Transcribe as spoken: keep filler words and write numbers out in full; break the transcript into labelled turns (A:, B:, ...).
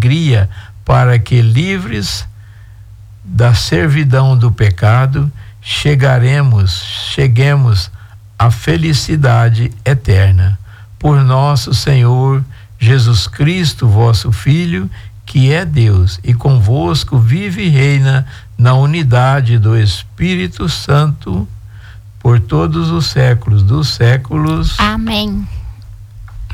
A: alegria, para que, livres da servidão do pecado, chegaremos, cheguemos à felicidade eterna. Por nosso Senhor Jesus Cristo, vosso Filho, que é Deus, e convosco vive e reina na unidade do Espírito Santo, por todos os séculos dos séculos.
B: Amém.